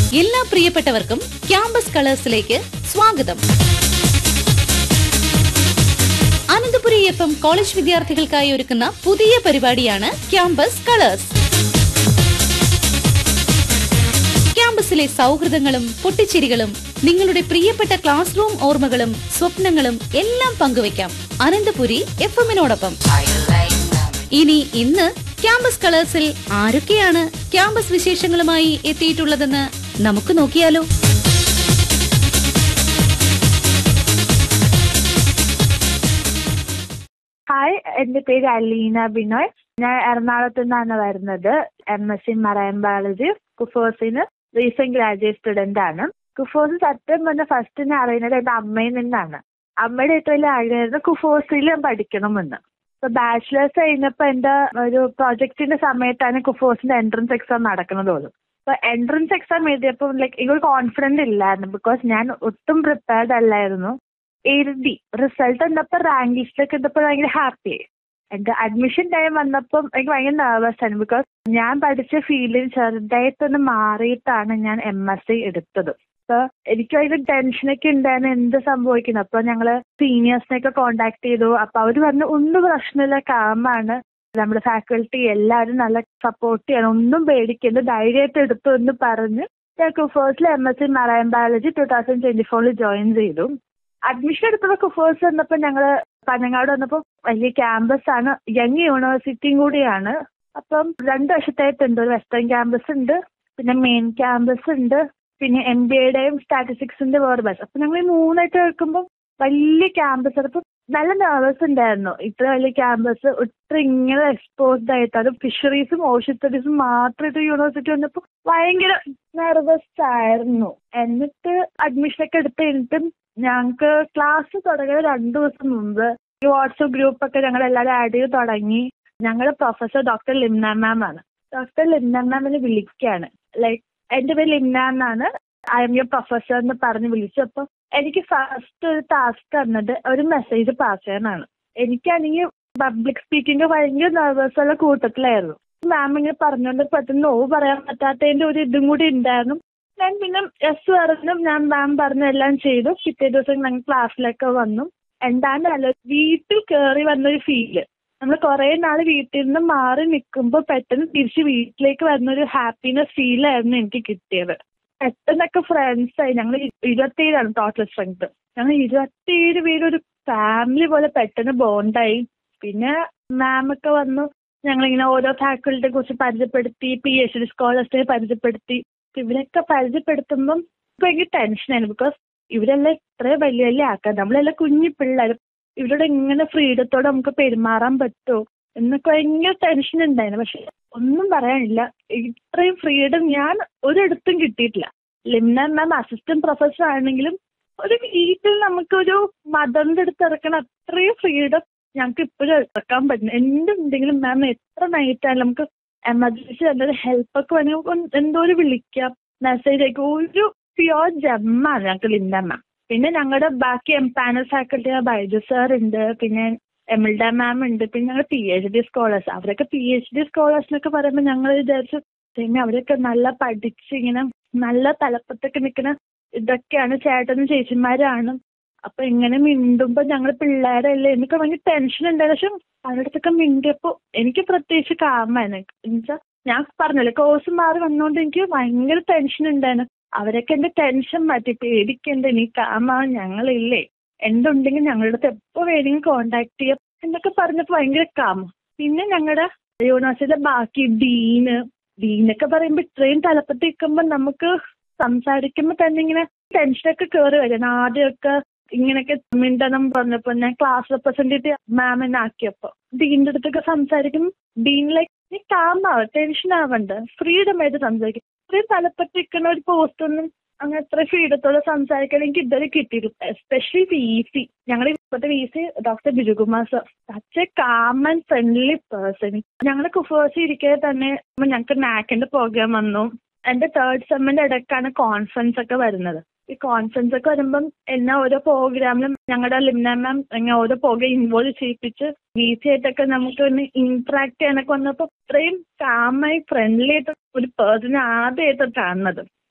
എല്ലാ പ്രിയപ്പെട്ടവർക്കും ക്യാമ്പസ് കളേഴ്സിലേക്ക് സ്വാഗതം. അനന്തപുരി FM കോളേജ് വിദ്യാർത്ഥികൾക്കായി ഒരുക്കുന്ന പുതിയ പരിപാടിയാണ് ക്യാമ്പസ് കളേഴ്സ്. ക്യാമ്പസിലെ സൗഹൃദങ്ങളും പൊട്ടിച്ചിരികളും നിങ്ങളുടെ പ്രിയപ്പെട്ട ക്ലാസ് റൂം ഓർമ്മകളും സ്വപ്നങ്ങളും എല്ലാം പങ്കുവയ്ക്കാം അനന്തപുരി FM-നോടൊപ്പം. ഇന്ന് ക്യാമ്പസ് കളേഴ്സിൽ ആരൊക്കെയാണ് ക്യാമ്പസ് വിശേഷങ്ങളുമായി എത്തിയിട്ടുള്ളതെന്ന് നമുക്ക് നോക്കിയാലോ. ഹായ്, എൻ്റെ പേര് അലീന ബിനോയ്. ഞാൻ എറണാകുളത്ത് നിന്നാണ് വരുന്നത്. MSc marine biology കുഫോസിന് recent graduate student ആണ്. കുഫോസ് സത്യം പറഞ്ഞ ഫസ്റ്റ് ഞാൻ അറിയുന്നത് എൻ്റെ അമ്മയിൽ നിന്നാണ്. അമ്മയുടെ ഏറ്റവും വലിയ ആഗ്രഹമായിരുന്നു കുഫോസിൽ ഞാൻ പഠിക്കണമെന്ന്. അപ്പോൾ ബാച്ചിലേഴ്സ് കഴിഞ്ഞപ്പോൾ എൻ്റെ ഒരു പ്രോജക്റ്റിന്റെ സമയത്താണ് കുഫോസിന്റെ എൻട്രൻസ് എക്സാം നടക്കുന്നത് പോലും. അപ്പോൾ എൻട്രൻസ് എക്സാം എഴുതിയപ്പോൾ എനിക്കൊരു കോൺഫിഡൻസ് ഇല്ലായിരുന്നു. ബിക്കോസ് ഞാൻ ഒട്ടും പ്രിപ്പയർഡ് അല്ലായിരുന്നു. എഴുതി റിസൾട്ട് വന്നപ്പോൾ റാങ്ക് ലിസ്റ്റിലൊക്കെ എന്തപ്പോൾ ഭയങ്കര ഹാപ്പിയായി. എൻ്റെ അഡ്മിഷൻ ടൈം വന്നപ്പം എനിക്ക് ഭയങ്കര നെർവസ് ആണ്. ബിക്കോസ് ഞാൻ പഠിച്ച ഫീൽഡിൽ ചെറുതായിട്ടൊന്ന് മാറിയിട്ടാണ് ഞാൻ MSc എടുത്തത്. അപ്പോൾ എനിക്ക് ഭയങ്കര ടെൻഷനൊക്കെ ഉണ്ടായിരുന്നു എന്ത് സംഭവിക്കുന്നത്. അപ്പോൾ ഞങ്ങൾ സീനിയേഴ്സിനെയൊക്കെ കോണ്ടാക്ട് ചെയ്തു. അപ്പോൾ അവർ പറഞ്ഞു ഒന്നും പ്രശ്നമില്ല, കാമാണ്, നമ്മുടെ ഫാക്കൽറ്റി എല്ലാവരും നല്ല സപ്പോർട്ട് ചെയ്യണം, ഒന്നും പേടിക്കരുത്, ധൈര്യമായിട്ട് എടുത്തു എന്ന് പറഞ്ഞ് ഞാൻ കുഫോസിൽ MSc മറൈൻ ബയോളജി 2024 ജോയിൻ ചെയ്തു. അഡ്മിഷൻ എടുത്തപ്പോൾ കുഫോസ് വന്നപ്പോൾ ഞങ്ങൾ പനങ്ങാട് വന്നപ്പോൾ വലിയ ക്യാമ്പസ് ആണ്, യങ് യൂണിവേഴ്സിറ്റിയും കൂടിയാണ്. അപ്പം 2 വർഷത്തായിട്ടുണ്ട്. ഒരു വെസ്റ്റേൺ ക്യാമ്പസ് ഉണ്ട്, പിന്നെ മെയിൻ ക്യാമ്പസ് ഉണ്ട്, പിന്നെ MBAയുടെയും സ്റ്റാറ്റിസ്റ്റിക്സിന്റെ വേറെ ബാച്ച്. അപ്പം ഞങ്ങൾ ഈ 3ആയിട്ട് കേൾക്കുമ്പോൾ വലിയ ക്യാമ്പസ്. അപ്പം നല്ല നെർവസ് ഉണ്ടായിരുന്നു. ഇത്ര വലിയ ക്യാമ്പസ് ഇത്ര ഇങ്ങനെ എക്സ്പോസ്ഡ് ആയിട്ട്, അത് ഫിഷറീസും ഓഷ്യൻ സ്റ്റഡീസും മാത്രമായിട്ട് യൂണിവേഴ്സിറ്റി വന്നപ്പോൾ ഭയങ്കര നെർവസ് ആയിരുന്നു. എന്നിട്ട് അഡ്മിഷനൊക്കെ എടുത്ത് കഴിഞ്ഞിട്ടും ഞങ്ങൾക്ക് ക്ലാസ് തുടങ്ങിയ 2 ദിവസം മുമ്പ് ഈ വാട്സപ്പ് ഗ്രൂപ്പൊക്കെ ഞങ്ങൾ എല്ലാവരും ആഡ് ചെയ്ത് തുടങ്ങി. ഞങ്ങളുടെ പ്രൊഫസർ ഡോക്ടർ ലിംന മാം ആണ്. ഡോക്ടർ ലിംന മാമിനെ വിളിക്കുകയാണ്. ലൈക്ക് എൻ്റെ പേര് ലിംന എന്നാണ്, ഐ എം യുവർ പ്രൊഫസർ എന്ന് പറഞ്ഞ് വിളിച്ചു. അപ്പം എനിക്ക് ഫസ്റ്റ് ഒരു ടാസ്ക് തന്നത് ഒരു മെസ്സേജ് പാസ് ചെയ്യാനാണ്. എനിക്കാണെങ്കിൽ പബ്ലിക് സ്പീക്കിംഗ് ഭയങ്കര നെർവസ് ഉള്ള കൂട്ടത്തിലായിരുന്നു. മാം ഇങ്ങനെ പറഞ്ഞുകൊണ്ട് പെട്ടെന്ന് നോ പറയാൻ പറ്റാത്തതിൻ്റെ ഒരു ഇതും കൂടി ഉണ്ടായിരുന്നു. ഞാൻ പിന്നെ എസ് പറഞ്ഞു, ഞാൻ മാം പറഞ്ഞ എല്ലാം ചെയ്തു. പിറ്റേ ദിവസം ഞങ്ങൾ ക്ലാസ്സിലൊക്കെ വന്നു. എന്താണ്ടല്ല, വീട്ടിൽ കയറി വന്നൊരു ഫീല്. നമ്മൾ കുറേ നാൾ വീട്ടിൽ നിന്ന് മാറി നിൽക്കുമ്പോൾ പെട്ടെന്ന് തിരിച്ച് വീട്ടിലേക്ക് വരുന്നൊരു ഹാപ്പിനെസ് ഫീലായിരുന്നു എനിക്ക് കിട്ടിയത്. പെട്ടെന്നൊക്കെ ഫ്രണ്ട്സായി. ഞങ്ങൾ 27 ടോട്ടൽ സ്ട്രെങ്ത്. ഞങ്ങൾ 27 പേര് ഒരു ഫാമിലി പോലെ പെട്ടെന്ന് ബോണ്ടായി. പിന്നെ മാമൊക്കെ വന്നു ഞങ്ങളിങ്ങനെ ഓരോ ഫാക്കൽറ്റിയെ കുറിച്ച് പരിചയപ്പെടുത്തി, PhD സ്കോളേഴ്സിനെ പരിചയപ്പെടുത്തി. ഇവരൊക്കെ പരിചയപ്പെടുത്തുമ്പം ഭയങ്കര ടെൻഷനായിരുന്നു. ബിക്കോസ് ഇവരെല്ലാം ഇത്രയും വലിയ വലിയ ആൾക്കാർ, നമ്മളെല്ലാം കുഞ്ഞു പിള്ളേർ, ഇവരോട് എങ്ങനെ ഫ്രീഡത്തോടെ നമുക്ക് പെരുമാറാൻ പറ്റുമോ എന്നൊക്കെ ഭയങ്കര ടെൻഷൻ ഉണ്ടായിരുന്നു. പക്ഷെ ഒന്നും പറയാനില്ല, ഇത്രയും ഫ്രീഡം ഞാൻ ഒരിടത്തും കിട്ടിയിട്ടില്ല. ലിംന മാം അസിസ്റ്റന്റ് പ്രൊഫസർ ആണെങ്കിലും ഒരു വീട്ടിൽ നമുക്കൊരു മദറിന്റെ അടുത്ത് ഇറക്കണം അത്രയും ഫ്രീഡം ഞങ്ങൾക്ക് ഇപ്പോഴും ഇറക്കാൻ പറ്റുന്നു. എന്തുണ്ടെങ്കിലും മാം എത്ര നൈറ്റായാലും നമുക്ക് എമർജൻസി എന്തൊരു ഹെൽപ്പൊക്കെ വേണമെങ്കിൽ എന്തോരം വിളിക്കാം, മെസ്സേജ് അയക്കും. ഒരു പ്യോർ ജമ്മാണ് ഞങ്ങൾക്ക് ലിംന മാം. പിന്നെ ഞങ്ങളുടെ ബാക്കി പാനൽ ഫാക്കൽറ്റി ബൈജു സാർ ഉണ്ട്, പിന്നെ എമിൽഡ മാം ഉണ്ട്, പിന്നെ ഞങ്ങൾ PhD സ്കോളേഴ്സ്. അവരൊക്കെ PhD സ്കോളേഴ്സിനൊക്കെ പറയുമ്പോൾ ഞങ്ങൾ വിചാരിച്ചു അവരൊക്കെ നല്ല പഠിച്ച് ഇങ്ങനെ നല്ല തലപ്പത്തൊക്കെ നിൽക്കുന്ന ഇതൊക്കെയാണ്, ചേട്ടനും ചേച്ചിമാരാണ്. അപ്പൊ ഇങ്ങനെ മിണ്ടുമ്പോൾ ഞങ്ങൾ പിള്ളേരല്ലേ, എനിക്ക് ഭയങ്കര ടെൻഷൻ ഉണ്ടായിരുന്നു. പക്ഷെ അവരുടെ അടുത്തൊക്കെ മിണ്ടിയപ്പോൾ എനിക്ക് പ്രത്യേകിച്ച് കാമായിരുന്നു. എന്നുവെച്ചാൽ ഞാൻ പറഞ്ഞല്ലോ കോഴ്സ് മാറി വന്നുകൊണ്ട് എനിക്ക് ഭയങ്കര ടെൻഷൻ ഉണ്ടായിരുന്നു. അവരൊക്കെ എൻ്റെ ടെൻഷൻ മാറ്റി, പേടിക്കണ്ട, നീ കാമാണ്, ഞങ്ങളില്ലേ, എന്തുണ്ടെങ്കിൽ ഞങ്ങളുടെ അടുത്ത് എപ്പോൾ വേണമെങ്കിൽ കോണ്ടാക്ട് ചെയ്യാം എന്നൊക്കെ പറഞ്ഞപ്പോൾ ഭയങ്കര കാമ. പിന്നെ ഞങ്ങളുടെ യൂണിവേഴ്സിറ്റിയുടെ ബാക്കി ഡീനൊക്കെ പറയുമ്പോൾ ഇത്രയും തലപ്പത്ത് നിൽക്കുമ്പോൾ നമുക്ക് സംസാരിക്കുമ്പോൾ തന്നെ ഇങ്ങനെ ടെൻഷനൊക്കെ കയറി വരും. ആദ്യമൊക്കെ ഇങ്ങനെയൊക്കെ മിണ്ടണം പറഞ്ഞപ്പോൾ ഞാൻ ക്ലാസ് റെപ്രസെന്റേറ്റീവ് മാമിനെ ആക്കിയപ്പോൾ ഡീനിന്റെ അടുത്തൊക്കെ സംസാരിക്കുമ്പോൾ ഡീൻ ലൈക്ക് നീ കാമാവ, ടെൻഷൻ ആവണ്ട, ഫ്രീഡം ആയിട്ട് സംസാരിക്കും. ഇത്രയും തലപ്പത്ത് നിൽക്കുന്ന ഒരു പോസ്റ്റ് ഒന്നും അങ്ങനെ എത്ര ഫ്രീഡത്തോടെ സംസാരിക്കാൻ എനിക്ക് ഇതുവരെ കിട്ടിയിരുന്നു. എസ്പെഷ്യലി VC, ഞങ്ങളുടെ ഇപ്പോഴത്തെ VC doctor Bijukumar sir, such A calm and friendly person. ഞങ്ങൾ കുഫേഴ്സിൽ ഇരിക്കെ തന്നെ ഞങ്ങൾക്ക് നാക്കിന്റെ പ്രോഗ്രാം വന്നു. എൻ്റെ 3rd സെമ്മിന്റെ ഇടയ്ക്കാണ് കോൺഫറൻസ് ഒക്കെ വരുന്നത്. ഈ കോൺഫറൻസ് ഒക്കെ വരുമ്പം എന്നെ ഓരോ പ്രോഗ്രാമിലും ഞങ്ങളുടെ ലിംന മാം എങ്ങനെ ഓരോ പ്രോഗ്രാം ഇൻവോൾവ് ചെയ്യിപ്പിച്ച് VC ആയിട്ടൊക്കെ നമുക്ക് ഒന്ന് ഇന്ററാക്ട് ചെയ്യാനൊക്കെ വന്നപ്പോൾ ഇത്രയും കാമായി ഫ്രണ്ട്ലി ആയിട്ട് ഒരു പേഴ്സണെ ആദ്യമായിട്ട് കാണുന്നത്.